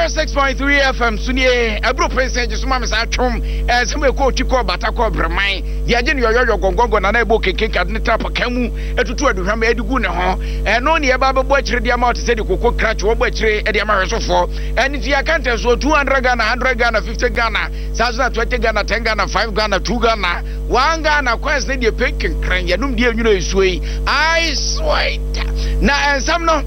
106.3 FM Sunie Ebro Prince Suma Mesa Chom some ko chiko batako bremai ya je yoyo gongongo na ebo keke kadneta pakamu etutu aduhwam edigu ne ho no ne eba bebo akire dia ma say the koko crash wo bo akire e dia ma hwesofo eni ti akanta so 200 Ghana 100 Ghana 50 Ghana 20 Ghana 10 Ghana 5 Ghana 2 Ghana 1 Ghana kwes ne dia pekin kran yanum dia nwuna esuei I swear na ensam no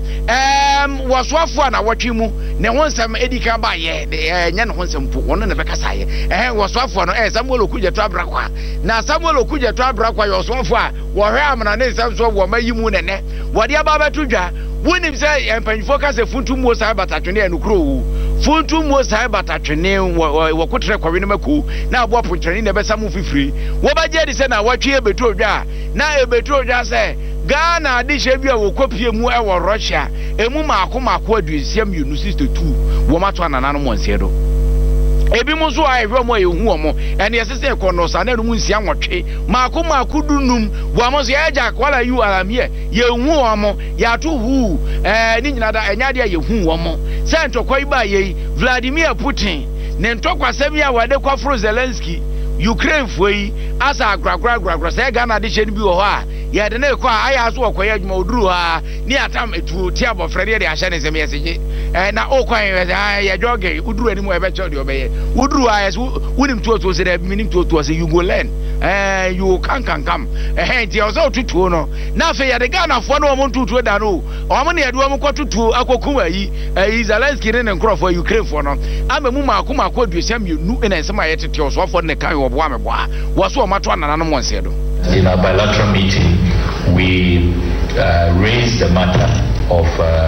waswafo na watwimu ne honsam edika ba ye nya ne honsam po wono ne bekasa ye waswafo no Samuel Okudje to abrakwa na Samuel Okudje to abrakwa ye waswafo a wo hwe amna ne nsam so wo mayimu ne ne wode aba betudwa wonim say empanyfo ka se funtumu sai batatwene anukro wu funtumu sai batatwene wo kotre kwawe ne mako na abo pontrani ne besamu fifiri wo baje di se na watwe ebetodwa na ebetodwa se Ghana adishe bia wo kopie mu e wo Russia emu maako adusiam yunu 62 wo mato anana no monsedo ebi mu so ahwe mo ehu omo ene yesese ekonosa na mu nsia nwotwe maako dunum wo mo so eja kwala yu alamie ye hu omo ya to hu ni nyina da enya de ye hu omo se ntokwa iba ye Vladimir Putin ne ntokwa semia wade kwa Fro Zelensky Ukraine foi asa agragra se Ghana adishe ni bi wo ha ya de na kwa aya so okoye adwuma oduru ha ni atam etu ti abofrede de ahye ne sem yeseje na okwan ya joge uduru ani mu ebe chodi obeye uduru ha yes wunim to se de minim to se you go learn you can come ti ozo tutuo no na fe ya de Ghana fo no mo tutuo da no o mo ne yade o mo kotutuo akokuma yi Zelensky ne nkrofo Ukraine fo no amemu maako adusiam yenu ina ensem ayetete oso fo ne kan obo ameboa wo so o mato anana no monse do. In our bilateral meeting, we raised the matter of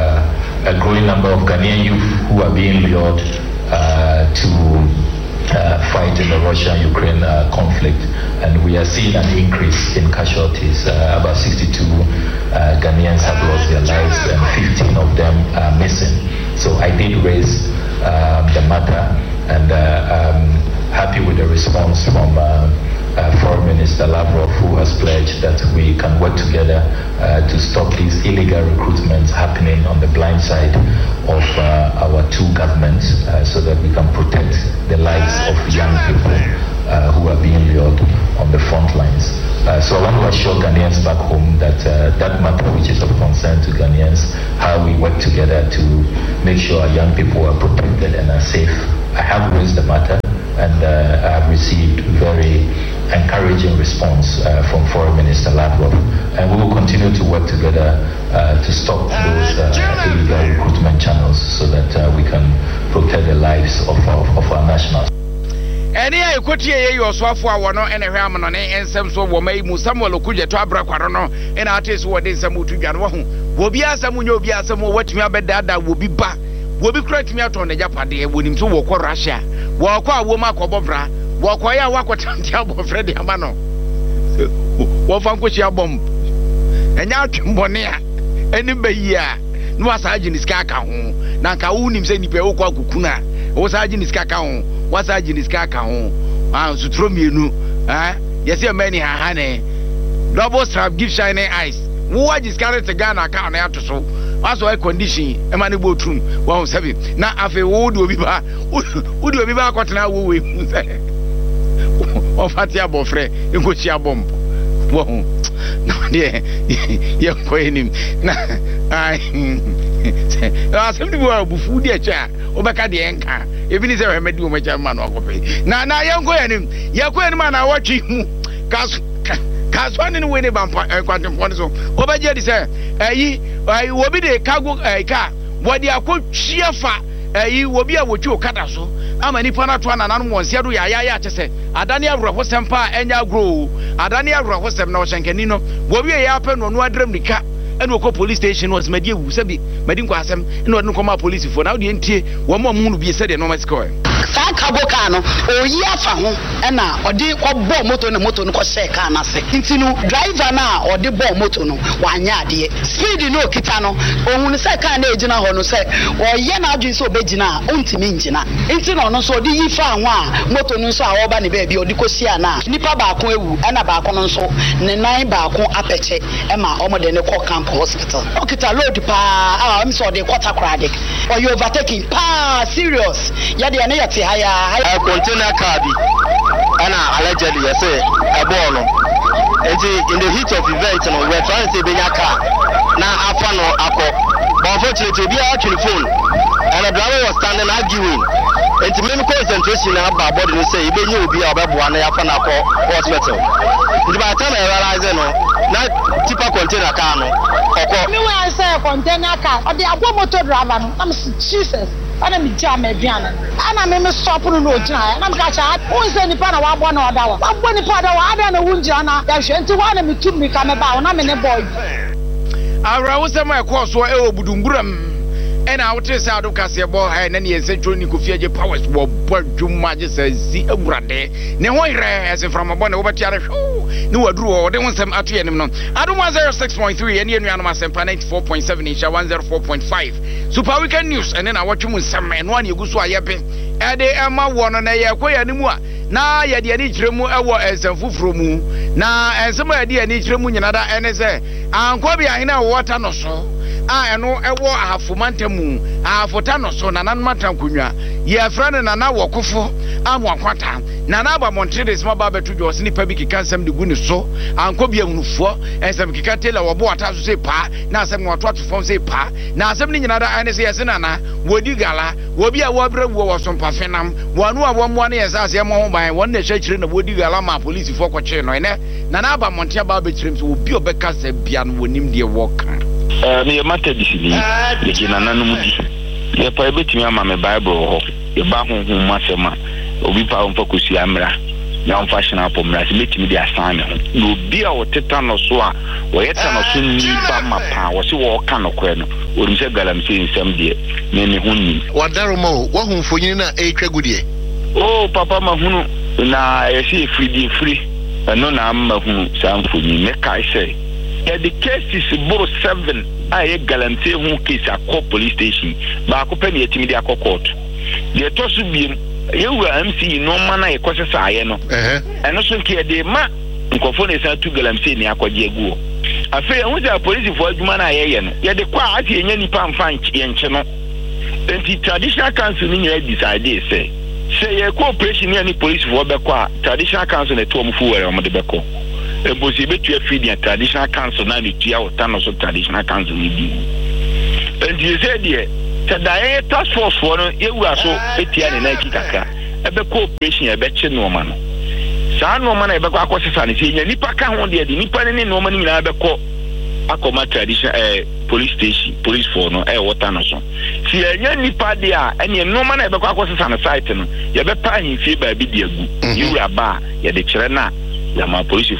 a growing number of Ghanaian youth who are being lured to fight in the Russia-Ukraine conflict, and we are seeing an increase in casualties. About 62 Ghanaians have lost their lives, and 15 of them are missing. So I did raise the matter, and I'm happy with the response from Foreign Minister Lavrov, who has pledged that we can work together to stop these illegal recruitments happening on the blind side of our two governments, so that we can protect the lives of young people who are being lured on the front lines. So I want to assure Ghanaians back home that that matter, which is of concern to Ghanaians, how we work together to make sure our young people are protected and are safe. I have raised the matter, and I have received very encouraging response from Foreign Minister Lavrov, and we will continue to work together to stop those illegal recruitment channels, so that we can protect the lives of our nationals. Eni ay kotie ye yoswafo a wono ene hwe amno ne ensem so wo mai mu Samuel Okudje to abrakwaro no ena atese wo de ensem otudwa no ho wo bi asem nya obi asem wo watumi abedada wo bi ba wo bi kratimi ato ne japade wonim so wo kɔ Russia wo kɔ awo ma kɔ bobra wo kɔ ya wakɔtante abofre de ama no wo fa nkochi abom enya atwembone a eni bayi a no asaje ni ska ka ho na nka wo nim se nipa wo kɔ akukuna wo saje ni ska ka ho wasa jiniska ka ho sutro mienu yesi many hahane double strap give shining eyes wo wajiska te Ghana ka na yato so aso air condition e ma ne botum 107 na afi wo di obi ba akotena wo we mu se o fati abofre enkochi abom wo no de ye ko enim na ai asem di wo bufu di acha obeka de enka ebi ni se remedy wo macha ma no akope na yenko yanim na watchi mu kaso ni we ne bampa kwatempo so obeje di se wo bi de kago ka wo di akotwia fa wo bi a wotwi okada so ama nipa na to anana no wonse do ya kyese adane awro sempa enya agro adane awro sem na wo shenkani no wo bi ya apɛ no adram nika eno ko police station was medie wu sabi medin ko asem eno no ko ma police fo na wo de ntie wo mo mu no bi se de no masiko Sa cargo car no oyi afa ho na odi ko bo moto no ko se car na se. Nti no driver na odi bo moto no wanya ade. Speed no kita no ohun se car na ejina ho no se oye na adwin se obegina ontimi njina. Nti no so odi yi fa ho a moto no so a oba ne ba bi odi kosi ana. Nipa ba ko ewu na ba ko no so ne nan ba ko apeche e ma omo de ne ko camp hospital. Okita load pa am so de quarter crowd. Or you overtaking pa serious. Ya de na yati higher container car bi ana allegedly say e ball no. In the heat of event no we trying to say benya car na afa no akọ. But unfortunately be our phone and the driver was standing arguing. Enti me concentration na ba body no say ibenye obi a obeboa na yafa na akọ hospital. Ndi by the time I realize no na tipa container car no okọ. Me when I say container car or the abo motor driver no am Jesus ana mi jam aduane ana me stop no ogina na me ka cha won say nipa na wa abo na oda wa nipa da wa ada na wunjira na ya hwe nti wa na me tum mi ka me ba na me ne boy Ara wo se ma ko so e obudumburam ena wote sa do kase bo ha na ne central ni Kofi Agye powers wo bodwuma je sa zi awurade ne ho ire as from abo ne wo betiare hwo ne waduru wo de wonsem ato yenim no adom 106.3 ene enuanom asempa 94.7 insha 104.5 super weekend news ene na watwum nsem eno an yeguso ayebe ede ema wo no na ye koya ni mu a na ye de ani kiremu ewo ensamfufuro mu na ensem a de ani kiremu nyina da ene se anko bia hina wota no so eno ewo ahafomantamu ahafota no so na nanmata nkonwa ye afrane na na wokofo amwakwata na na ba Montredes ma ba betu jo sini pa bi kikansam de guni so anko bia hunufo ensam kikatela wobo ata so se pa na asem wato atofo se pa na asem ni nyina da ane se yese na wodi gala wobi a wobra wo wosompa fenam wanu abo mo na yesa ase mo ho ban won na hwekire na wodi gala ma police fo kwache no ene na na ba Montreal ba bekirim so obi obeka se bia no wonim de woka me yamata disini yekina nanumudi ye pa ebetimi ama me bible ho ye ba honhom masema obi pa on fokusi amra na on fashion apom na se betimi di asan me ho no obi a woteta no so a wo yeta no so ni ba mapa wo se wo ka no kwe no orim se galamse nsam de me hunni wadaroma wo honfonyin na etwa gudie oh papa mahunu na yesi free no na amma hunu samfonyin me kai say the case is boro 7 I galamse hu case akọ police station ba akọ pe ne yetimi de akọ court de to so biem yewu MC no mana ye kwesesa aye no eno so nke de ma nkofo ne sa tu galamse ne akọje aguo afi hu za police fo adwuma na aye no ye de kwa ati enya nipa mfa ye nche no enti traditional council ni nyina decide say ye cooperation ni police fo be kwa traditional council ne to mfu were o de be ko ebosi betu afidi ya traditional council na nitia otano so traditional council ni bi and you said here tadaye task force for no yewu aso etia ne na kikaka ebe cooperation ebe che no ma no saa no ma na ebe kwa akosesa ne nya nipa ka ho de nipa ne no ma ni nyina ebe ko akoma traditional police station police for no otano so si enya nipa de a ene no ma na ebe kwa akosesa ne site no ye be pa himfie ba bi de agu yewu aba ye de kire na ya ma police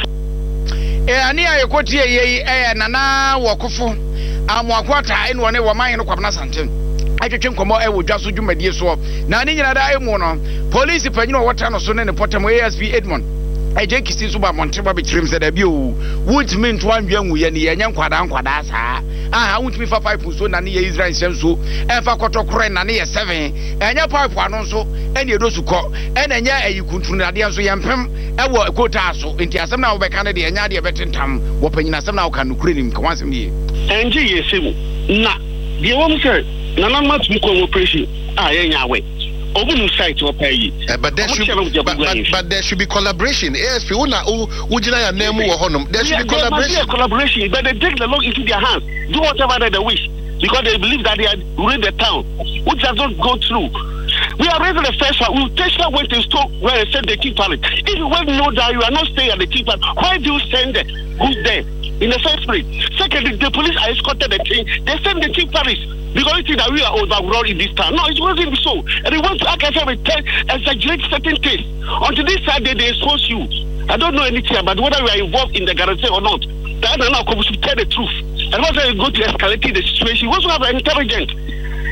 ani ayekotie yei nana wokofo amwakwata eno ne woman no kwabna santen atwetwe nkomo wodwa so dwumadie so na ni nyina da emu no police panyino wota no so ne potem ASP Edmond eje kisi so ba Montreal be kirim se da bi o wutimi nto anwanwu ye ne yenye nkwada saa aha wutimi fa pipe so na ne ye Israel sem so enfa kotokore na ne ye 7 enye pipe anu so ene edosu ko ene enye ayikuntunu ade so ye mpem ewo ekota so enti asem na wo be kan de enye ade betentam wo panyina asem na wo kan nokure nim kan asem ye enje yesemu na de wo mse na na matumi ko operation ye nyawe Obunu site or pay but there should be collaboration. ASP ujina ya name wo honum. There should be collaboration, but they take the law into their hands. Do whatever they wish because they believe that they are ruling the town, which does not go through. We are raising the first one. We take went to store where they said they keep palace. If you want to know that you are not staying at the keep palace, why do you send them? Who's there? In the first place. Secondly, the police are escorted the train. They send the keep palace. Because you think that we are overrun in this town. No, it wasn't so. And they want to act as exaggerate certain things. Until this Saturday, they expose you. I don't know anything about whether we are involved in the guarantee or not. That are now to tell the truth. And once they go to escalating the situation, we also have intelligence.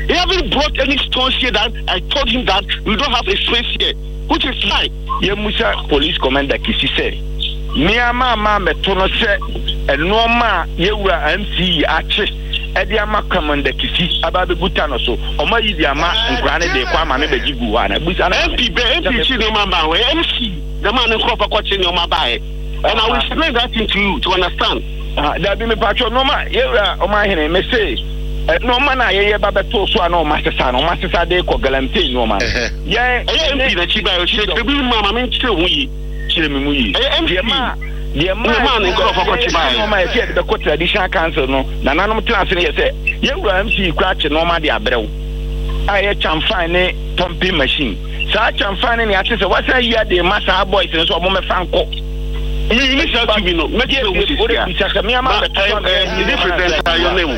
He haven't brought any stones here that I told him that we don't have a space here, which is lie. Musa police commander Kisi say, Miyama metono se enoma yewura MC ache ediama commander Kisi ababe butano so oma yidiama nkrane de kwa ma me bejigu wa na busa na MP chi no mama we MC the man nko pa kwache no mama and I will explain that thing to you to understand. That be me pacho noma yewura oma hene me say no man na ye baba to so na o masesa de ko galante no man ye MP na chi ba o chi be mama me chi hu yi chi me mu yi MP the man in crop for Chibai. No, my fear the traditional council no. Nananum class in here say, you MC crash no man the abrew. I chamfine pumping machine. So I chamfine in the access. What's a year the master boys and so I'm a fan cook. You need to know. Make it your name.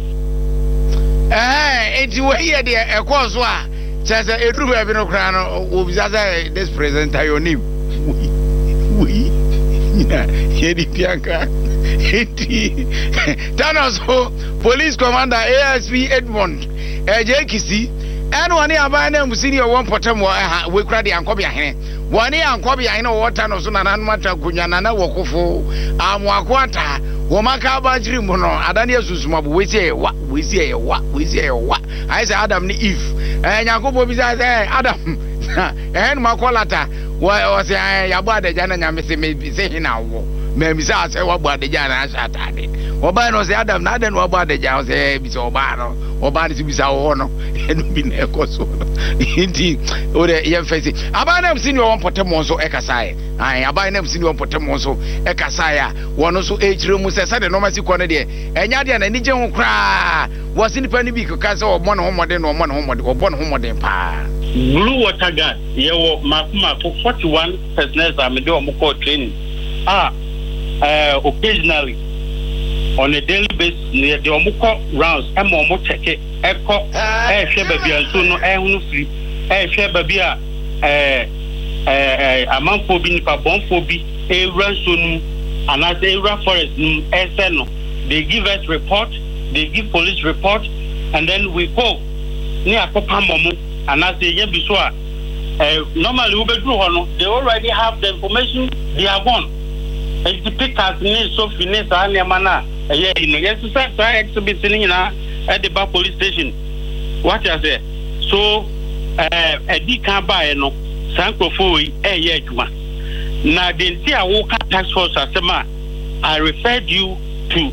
It's way here the cause why. Says a true no crown of this presenter your name. We. Yedi Pianka. Thanos Police Commander ASP Edmond Ejekisi and one year by them senior one potom we cried the Ankobia here. 1 year Ankobia in water no son and matter Kunyana Wokofo Amwakwata Womaka Bajri Mono Adania Susmabu we say what I say Adam ni Eve and Yakobo Biza Adam and Makolata was Yabada Jana Yamisi maybe saying now. Maybe I say what about the Jana Saturday. Obano say Adam, not then what about the Jana say Obano, Obano to be our honor, and be near Kosovo. Indeed, or the young face. Abanam senior one Potamoso Ekasai. I abanam senior Potamoso Ekasaya. One also age room was a sudden nomacy quantity. And Yadian and Nijan cry was independent because of one home modern or one home or one home modern pa. Blue water guard, you Mapuma for 41 personnel are Moko training. Occasionally on a daily basis, near the Omuko rounds, and Momo check it, Echo, Shebabia, and so no air free, Shebabia, a month for being a bomb for be a ransom, and as a forest, SNO. They give us report, they give police report, and then we go near Popamomo. And as the year before, normally they already have the information, they are gone. And the pickers need so finesse and Yamana. Yes, I exhibit at the bar police station. What I say? So, a D can't buy no Sanko Fui, a year. Now, the entire Walker Task Force, I referred you to.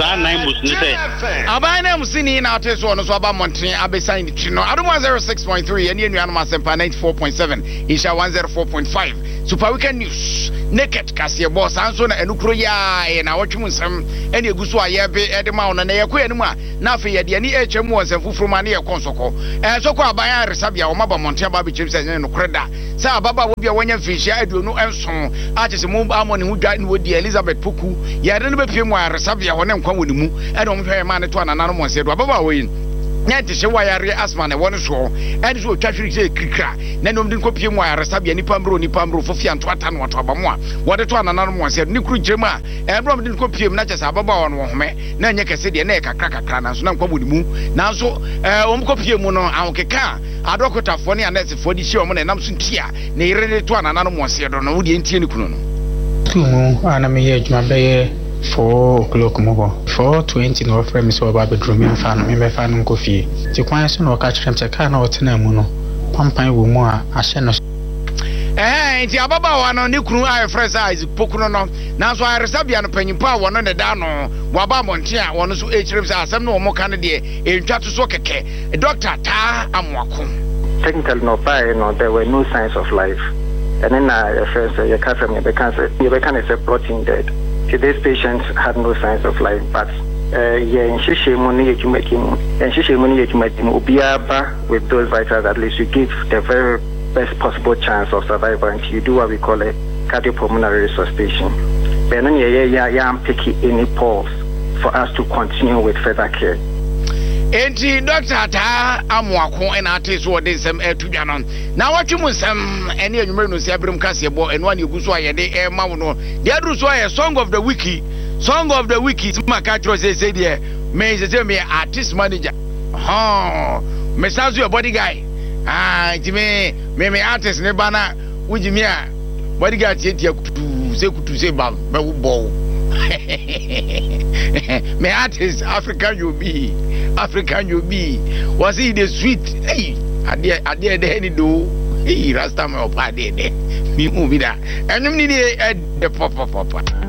Abanam sini na teso ono so aba montren abesan ni twino adoma 06.3 ene enuanu masempa 94.7 isha 104.5 super weekend news naked kase boss anso na enukro ya na wotwum nsem ene eguso ayebe edema ono na yekoya nimu a na afi ye de ani echemu wonsem fufuru ma na yekonsoko soko aban resabia o maba montren aba be chimse ne nokreda sa ababa wo bia wonya fishia aduonu enson a chese mu amoni hu dwa ni wodi Elizabeth Poku ya de no be pie mu resabia ho ne nkwa woni mu e do mhwe ma ne to anana mo se do ababa wo yin nya te se wayare asma ne woni so e de so twahwiri se krikra na no mdin kopie mu resabia nipa mro fofia nto ata no to abamu a wo de to anana mo se ne kru gyem a e bro mdin kopie mu na chese ababa wo no home na nya kese de na e kakra na so na nkwa woni mu na so o mkopie mu no awokeka adokotafo ne anesefo di hye o mo na nam so ntia na ire de to anana mo se do no wo de ntie ne kunu no tumu ana me ye adwuma be 4 o'clock mo 4:20 no frame me so about bedroom and fan me fa no kofi ti kwan so no ka kyerem se ka na otena mu no pampan wo mu a ahye no nti ababa wa no ne kunu aye fresh eyes pokuno no na so aresabia no panyimpa wo no ne da no waba monte a wo no so ekyerem se asem no mo ka ne de entwa to so keke doctor ta amwako technically no by no there were no signs of life and then first you can't from you can say protein dead. Today's patients had no signs of life, but with those vitals, at least you give the very best possible chance of survival until you do what we call a cardiopulmonary resuscitation. Then I'm taking any pause for us to continue with further care. Enti doctor ta amwako en ate so de sem etudwa no na watwum sem ene anwumre no se abrim kase bo eno an eguso ayede e ma wo no de adru so aye song of the week maka tro say de me say me artist manager me sa so body guy nti me artist ne ba na wujimi a body guy tie kutu se ba wo bo me artist African you be was he the sweet hey ade de any do hey rasta me opa de mi mu bi da enum ni de pop